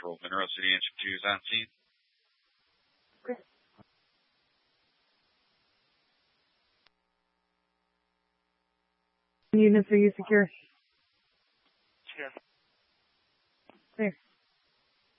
Patrol. Monroe City Engine 2 is on scene. Okay. Units, are you secure? Secure. There.